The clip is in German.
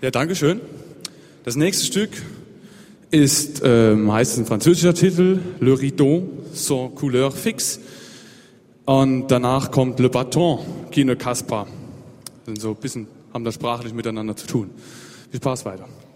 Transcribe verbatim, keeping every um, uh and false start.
Ja, danke schön. Das nächste Stück ist äh, meistens ein französischer Titel, Le Rideau sans couleur fixe. Und danach kommt Le Bâton qui ne casse pas. Sind so ein bisschen, haben das sprachlich miteinander zu tun. Viel Spaß weiter.